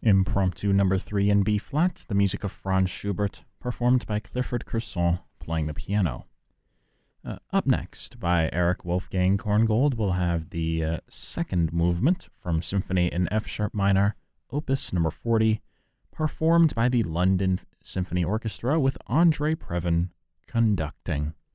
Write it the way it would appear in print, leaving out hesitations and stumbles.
Impromptu number 3 in B-flat, the music of Franz Schubert, performed by Clifford Curson, playing the piano. Up next, by Eric Wolfgang Korngold, we'll have the second movement from Symphony in F-sharp minor, opus number 40, performed by the London Symphony Orchestra with Andrei Previn conducting.